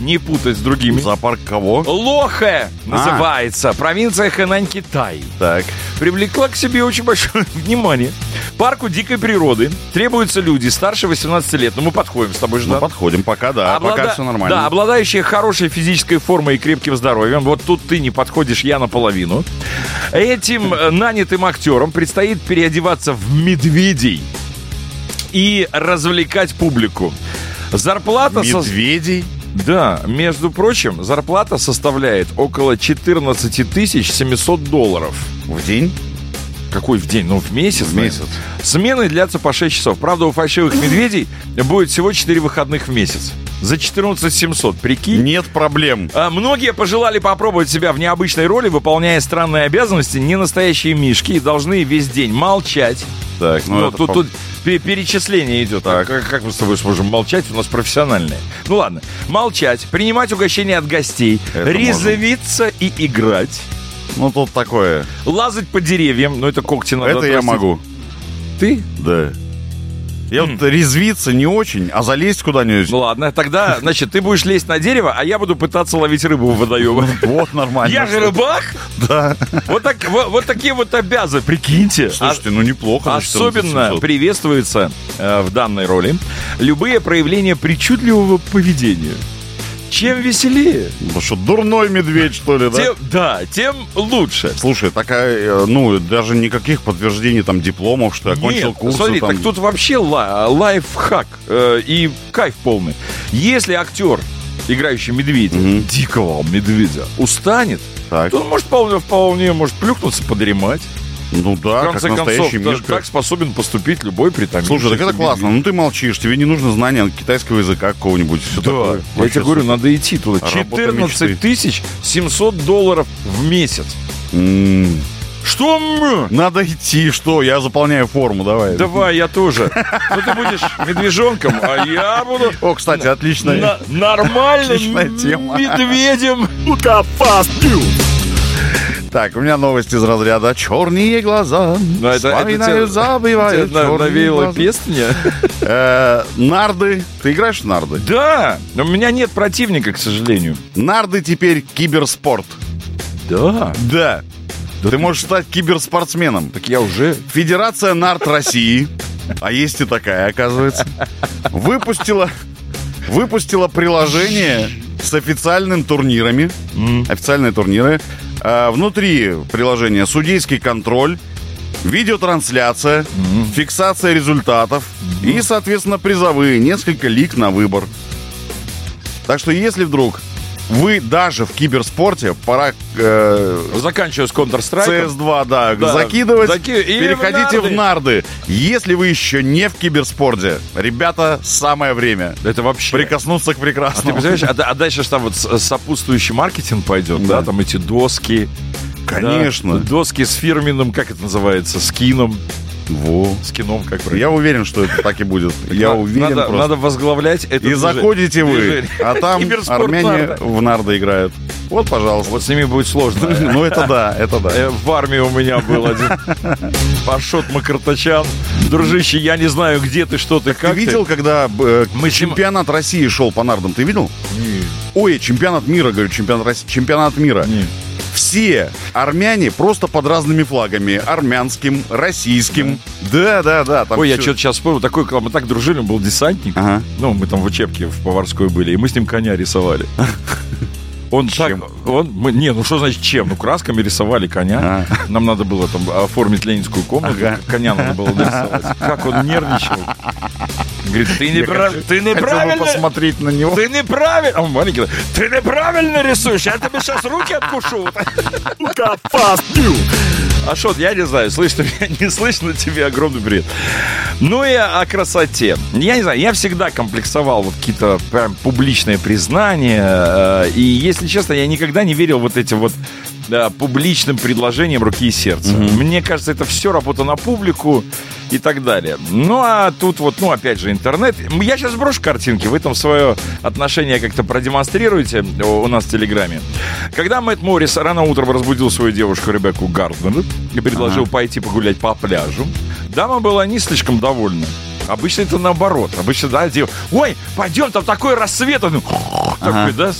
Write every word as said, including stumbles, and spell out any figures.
Не путать с другими. Зоопарк кого? Лохэ называется. А. Провинция Хэнань, Китай. Так. Привлекла к себе очень большое внимание. Парку дикой природы требуются люди старше восемнадцати лет. Ну, мы подходим с тобой, Ждан. Мы подходим, пока да, Облада... пока все нормально. Да, обладающие хорошей физической формой и крепким здоровьем. Вот тут ты не подходишь, я наполовину. Этим нанятым актерам предстоит переодеваться в медведей и развлекать публику. Зарплата... Медведей? Со... Да, между прочим, зарплата составляет около четырнадцать тысяч семьсот долларов. В день? Какой в день? Ну, в месяц. В месяц. Смены длятся по шесть часов. Правда, у фальшивых медведей будет всего четыре выходных в месяц. За четырнадцать семьсот, прикинь? Нет проблем. А, многие пожелали попробовать себя в необычной роли, выполняя странные обязанности. Не настоящие мишки и должны весь день молчать. Так, ну, ну тут, по... тут перечисление идет. Так. Как, как мы с тобой сможем молчать? У нас профессиональное. Ну ладно. Молчать, принимать угощения от гостей, это резвиться можем. И играть. Ну тут такое. Лазать по деревьям. Ну это когти надо Это отрастить. Я могу. Ты? Да. Я вот резвиться не очень, а залезть куда-нибудь. Ну ладно, тогда, значит, ты будешь лезть на дерево, а я буду пытаться ловить рыбу в водоеме. Вот нормально. Я же рыбак? Да. Вот, так, вот, вот такие вот обязы, прикиньте. Слушайте, ну неплохо. Особенно приветствуется э, в данной роли любые проявления причудливого поведения. Чем веселее. Ну что, дурной медведь, что ли, да? Тем, да, тем лучше. Слушай, такая, ну, даже никаких подтверждений, там, дипломов, что я окончил Нет, курсы. Смотри, там... так тут вообще ла- лайфхак э, и кайф полный. Если актер, играющий медведя, mm-hmm. дикого медведя, устанет, так. то он может вполне, вполне может плюхнуться, подремать. Ну да, в конце как настоящий концов, мишка. Так способен поступить любой притомившийся. Слушай, так это классно. Ну ты молчишь, тебе не нужно знания китайского языка какого-нибудь. Все да, такое. Я тебе говорю, надо идти туда. четырнадцать тысяч семьсот долларов в месяц. Mm. Что мы? Надо идти, что? Я заполняю форму, давай. Давай, я тоже. Ну ты будешь медвежонком, а я буду... О, кстати, отличная... Нормальным медведем. Так, у меня новость из разряда «Черные глаза». Ну, это, это забывают тебе навеяло песня? Э, нарды. Ты играешь в нарды? Да, но у меня нет противника, к сожалению. Нарды теперь киберспорт. Да? Да. Ты можешь стать киберспортсменом. Так я уже... Федерация нард России, а есть и такая, оказывается, выпустила, выпустила приложение с официальными турнирами. Mm. Официальные турниры. А, внутри приложения судейский контроль, видеотрансляция, mm-hmm. фиксация результатов mm-hmm. и, соответственно, призовые, несколько лиг на выбор. Так что, если вдруг вы даже в киберспорте, пора... Э, заканчивая с Counter-Strike. си эс два, да, да закидывать, заки... переходите в нарды. в нарды. Если вы еще не в киберспорте, ребята, самое время. Это вообще... прикоснуться к прекрасному. А ты представляешь, а, а дальше там вот сопутствующий маркетинг пойдет, да, да там эти доски. Конечно. Да, доски с фирменным, как это называется, скином. Во. С кином, как правильно. Я уверен, что это так и будет. Я уверен надо, просто. Надо возглавлять это. И заходите вы, а там армяне в нарды играют. Вот, пожалуйста. Вот с ними будет сложно. Ну, это да, это да. В армии у меня был один Пашот Макартачан. Дружище, я не знаю, где ты, что ты, как ты. видел, когда чемпионат России шел по нардам? Ты видел? Нет. Ой, чемпионат мира, говорю, чемпионат России. Чемпионат мира. Нет. Все армяне просто под разными флагами. Армянским, российским. Да, да, да. Ой, все... я что-то сейчас вспомнил. Такой, мы так дружили, он был десантник. Ага. Ну, мы там в учебке в поварской были, и мы с ним коня рисовали. Он чем? так, он, мы, не, ну что значит чем? Ну, красками рисовали коня. А. Нам надо было там оформить ленинскую комнату, ага. коня надо было нарисовать. Как он нервничал. Говорит, ты, не прав... ты неправильно... посмотреть на него. Ты неправильно... Он маленький. Ты неправильно рисуешь, я тебе сейчас руки откушу. Ашот, я не знаю, слышно меня, не слышно, тебе огромный привет. Ну и о красоте. Я не знаю, я всегда комплексовал вот какие-то прям публичные признания. И, если честно, я никогда не верил вот этим вот да, публичным предложениям руки и сердца. Mm-hmm. Мне кажется, это все работа на публику и так далее. Ну, а тут вот, ну, опять же, интернет. Я сейчас сброшу картинки, вы там свое отношение как-то продемонстрируете у нас в Телеграме. Когда Мэтт Моррис рано утром разбудил свою девушку Ребекку Гарднер и предложил ага. пойти погулять по пляжу, дама была не слишком довольна. Обычно это наоборот. Обычно, да, дев... ой, пойдем, там такой рассвет. Он... такой, Ага. да,